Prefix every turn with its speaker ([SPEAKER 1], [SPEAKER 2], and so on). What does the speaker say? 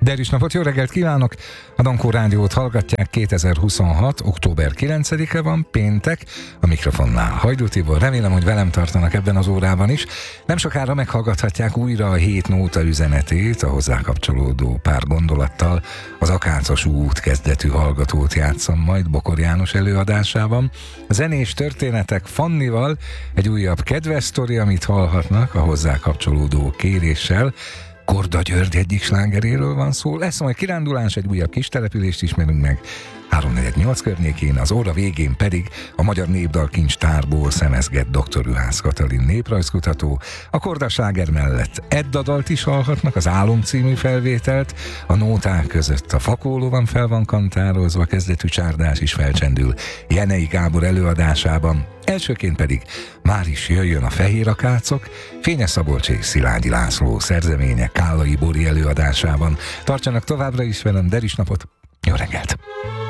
[SPEAKER 1] Derűs napot, jó reggelt kívánok! A Dankó Rádiót hallgatják, 2026. október 9-e van, péntek, a mikrofonnál Hajdú Tibor. Remélem, hogy velem tartanak ebben az órában is. Nem sokára meghallgathatják újra a 7 nóta üzenetét, a hozzá kapcsolódó pár gondolattal. Az Akácos út kezdetű hallgatót játszom majd Bokor János előadásában. A zenés történetek Fannival, egy újabb kedves sztori, amit hallhatnak a hozzá kapcsolódó kéréssel. Korda György egyik slágeréről van szó, lesz majd kirándulás, egy újabb kis települést ismerünk meg 3-4-8 környékén, az óra végén pedig a Magyar Népdalkincstárból szemezget dr. Juhász Katalin néprajzkutató. A Korda sláger mellett Edda dalt is hallhatnak, az Álom című felvételt, a nóták között a Fakóló van kantározva, kezdetű csárdás is felcsendül Jenei Gábor előadásában. Elsőként pedig már is jöjjön a Fehér Akácok, Fényes Szabolcs és Szilágyi László szerzeménye Kállai Bori előadásában. Tartsanak továbbra is velem, Derűs napot, jó reggelt!